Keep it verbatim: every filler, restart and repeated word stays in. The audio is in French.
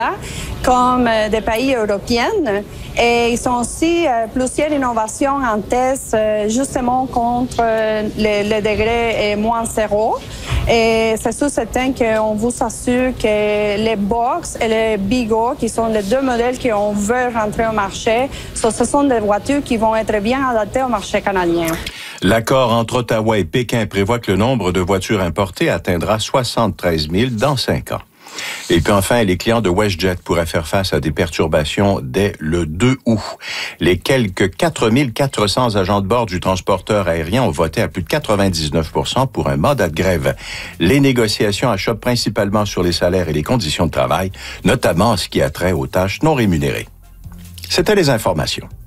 comme euh, des pays européens. Et ils ont aussi euh, plusieurs innovations en test euh, justement contre euh, le, le degré est moins zéro. Et c'est sûr certain qu'on vous assure que les Box et les Bigo, qui sont les deux modèles qu'on veut rentrer au marché, ce sont des voitures qui vont être bien adaptées au marché canadien. L'accord entre Ottawa et Pékin prévoit que le nombre de voitures importées atteindra soixante-treize mille dans cinq ans. Et puis enfin, les clients de WestJet pourraient faire face à des perturbations dès le deux août. Les quelques quatre mille quatre cents agents de bord du transporteur aérien ont voté à plus de quatre-vingt-dix-neuf pour cent pour un mandat de grève. Les négociations achoppent principalement sur les salaires et les conditions de travail, notamment en ce qui a trait aux tâches non rémunérées. C'était les informations.